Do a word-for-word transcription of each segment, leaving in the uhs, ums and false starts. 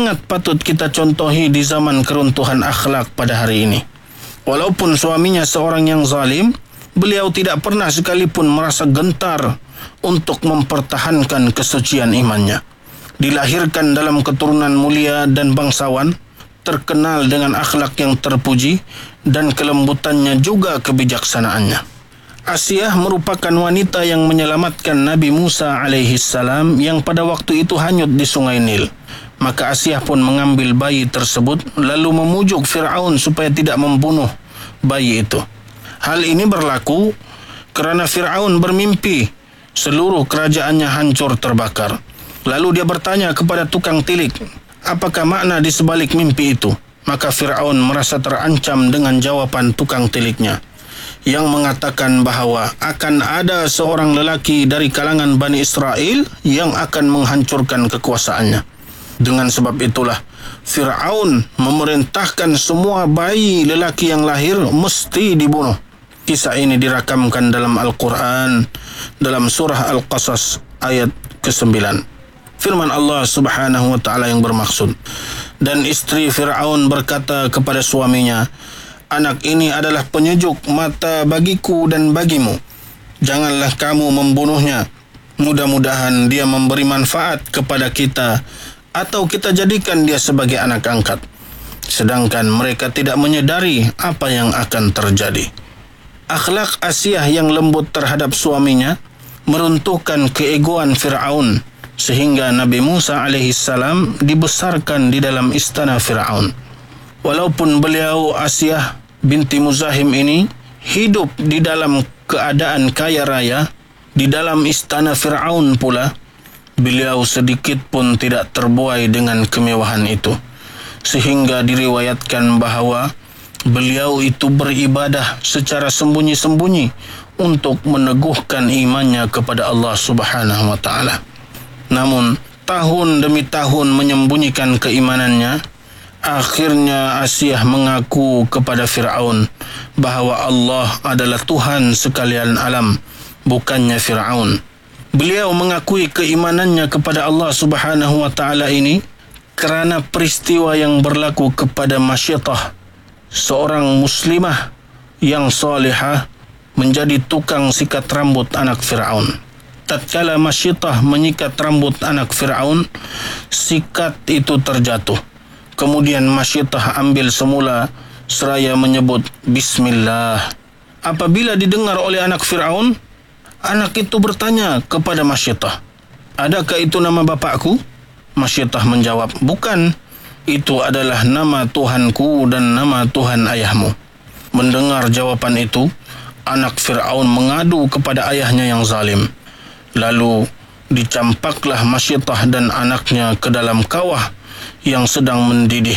sangat patut kita contohi di zaman keruntuhan akhlak pada hari ini. Walaupun suaminya seorang yang zalim, beliau tidak pernah sekalipun merasa gentar untuk mempertahankan kesucian imannya. Dilahirkan dalam keturunan mulia dan bangsawan, terkenal dengan akhlak yang terpuji dan kelembutannya juga kebijaksanaannya. Asiyah merupakan wanita yang menyelamatkan Nabi Musa alaihi salam yang pada waktu itu hanyut di Sungai Nil. Maka Asiyah pun mengambil bayi tersebut lalu memujuk Fir'aun supaya tidak membunuh bayi itu. Hal ini berlaku kerana Fir'aun bermimpi seluruh kerajaannya hancur terbakar. Lalu dia bertanya kepada tukang tilik, apakah makna di sebalik mimpi itu? Maka Fir'aun merasa terancam dengan jawapan tukang tiliknya yang mengatakan bahawa akan ada seorang lelaki dari kalangan Bani Israel yang akan menghancurkan kekuasaannya. Dengan sebab itulah Fir'aun memerintahkan semua bayi lelaki yang lahir mesti dibunuh. Kisah ini dirakamkan dalam Al-Quran dalam surah Al-Qasas ayat kesembilan. Firman Allah Subhanahu wa taala yang bermaksud, dan istri Fir'aun berkata kepada suaminya, anak ini adalah penyejuk mata bagiku dan bagimu. Janganlah kamu membunuhnya. Mudah-mudahan dia memberi manfaat kepada kita atau kita jadikan dia sebagai anak angkat. Sedangkan mereka tidak menyedari apa yang akan terjadi. Akhlak Asiyah yang lembut terhadap suaminya meruntuhkan keegoan Fir'aun sehingga Nabi Musa alaihi salam dibesarkan di dalam istana Fir'aun. Walaupun beliau Asiyah binti Muzahim ini hidup di dalam keadaan kaya raya di dalam istana Fir'aun pula, beliau sedikit pun tidak terbuai dengan kemewahan itu. Sehingga diriwayatkan bahawa beliau itu beribadah secara sembunyi-sembunyi untuk meneguhkan imannya kepada Allah Subhanahu wa taala. Namun tahun demi tahun menyembunyikan keimanannya, akhirnya Asiyah mengaku kepada Fir'aun bahawa Allah adalah Tuhan sekalian alam, bukannya Fir'aun. Beliau mengakui keimanannya kepada Allah Subhanahu wa taala ini kerana peristiwa yang berlaku kepada Masyiatah, seorang muslimah yang salihah, menjadi tukang sikat rambut anak Fir'aun. Tatkala Masyiatah menyikat rambut anak Fir'aun, sikat itu terjatuh. Kemudian Masyiatah ambil semula seraya menyebut Bismillah. Apabila didengar oleh anak Fir'aun, anak itu bertanya kepada Masyiatah, adakah itu nama bapakku? Masyiatah menjawab, bukan, itu adalah nama Tuhanku dan nama Tuhan ayahmu. Mendengar jawapan itu, anak Fir'aun mengadu kepada ayahnya yang zalim. Lalu dicampaklah Masyiatah dan anaknya ke dalam kawah yang sedang mendidih.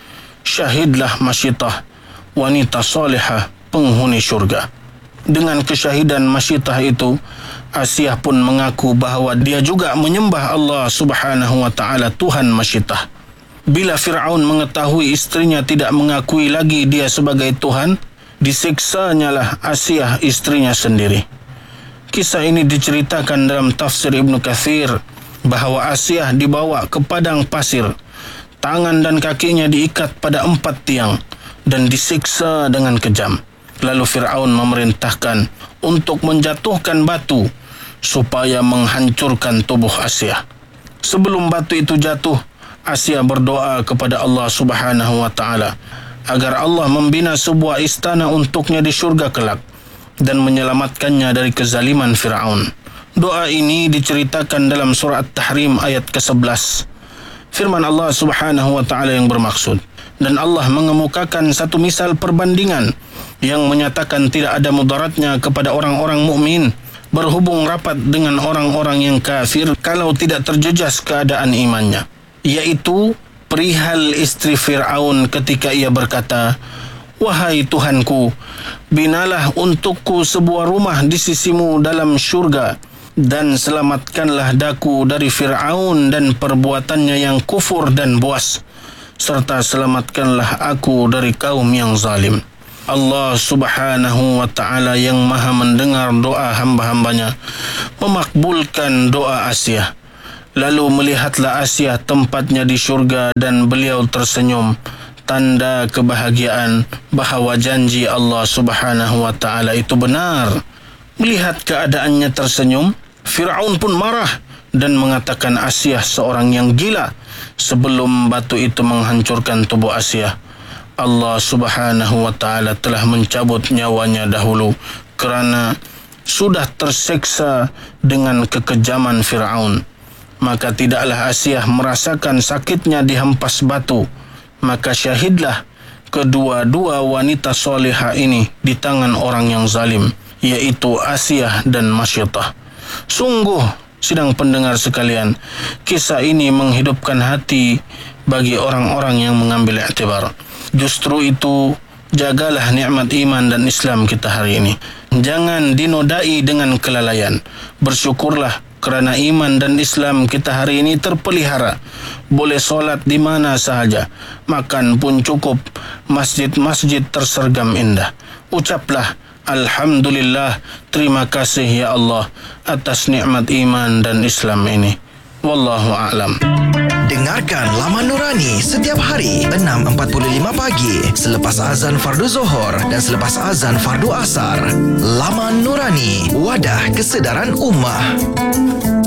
Syahidlah Masyiatah, wanita salihah penghuni syurga. Dengan kesyahidan Masyiatah itu, Asiyah pun mengaku bahawa dia juga menyembah Allah Subhanahu wa taala Tuhan Masyiatah. Bila Fir'aun mengetahui istrinya tidak mengakui lagi dia sebagai Tuhan, disiksanyalah Asiyah istrinya sendiri. Kisah ini diceritakan dalam tafsir Ibnu Katsir bahawa Asiyah dibawa ke padang pasir, tangan dan kakinya diikat pada empat tiang dan disiksa dengan kejam. Lalu Fir'aun memerintahkan untuk menjatuhkan batu supaya menghancurkan tubuh Asiyah. Sebelum batu itu jatuh, Asiyah berdoa kepada Allah Subhanahu wa taala agar Allah membina sebuah istana untuknya di syurga kelak dan menyelamatkannya dari kezaliman Fir'aun. Doa ini diceritakan dalam surah At-Tahrim ayat ke sebelas. Firman Allah Subhanahu wa taala yang bermaksud, dan Allah mengemukakan satu misal perbandingan yang menyatakan tidak ada mudaratnya kepada orang-orang mukmin berhubung rapat dengan orang-orang yang kafir kalau tidak terjejas keadaan imannya, yaitu perihal istri Fir'aun ketika ia berkata, wahai Tuhanku, binalah untukku sebuah rumah di sisimu dalam syurga dan selamatkanlah daku dari Fir'aun dan perbuatannya yang kufur dan buas, serta selamatkanlah aku dari kaum yang zalim. Allah Subhanahu wa ta'ala yang maha mendengar doa hamba-hambanya memakbulkan doa Asiyah. Lalu melihatlah Asia tempatnya di syurga dan beliau tersenyum, tanda kebahagiaan bahawa janji Allah Subhanahu wa taala itu benar. Melihat keadaannya tersenyum, Firaun pun marah dan mengatakan Asia seorang yang gila sebelum batu itu menghancurkan tubuh Asia. Allah Subhanahu wa taala telah mencabut nyawanya dahulu kerana sudah terseksa dengan kekejaman Firaun. Maka tidaklah Asia merasakan sakitnya dihempas batu. Maka syahidlah kedua-dua wanita solehah ini di tangan orang yang zalim, iaitu Asia dan Masyiatah. Sungguh, sidang pendengar sekalian, kisah ini menghidupkan hati bagi orang-orang yang mengambil iktibar. Justru itu, jagalah nikmat iman dan Islam kita hari ini. Jangan dinodai dengan kelalaian. Bersyukurlah kerana iman dan Islam kita hari ini terpelihara. Boleh solat di mana sahaja, makan pun cukup, masjid-masjid tersergam indah. Ucaplah Alhamdulillah, terima kasih ya Allah atas nikmat iman dan Islam ini. Wallahu a'lam. Dengarkan Laman Nurani setiap hari enam empat puluh lima pagi selepas azan fardu Zuhur dan selepas azan fardu Asar. Laman Nurani, wadah kesedaran ummah.